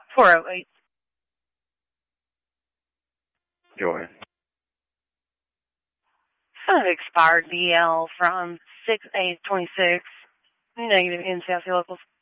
408. Joy. An expired DL from 6/8/26. Negative in South Locals.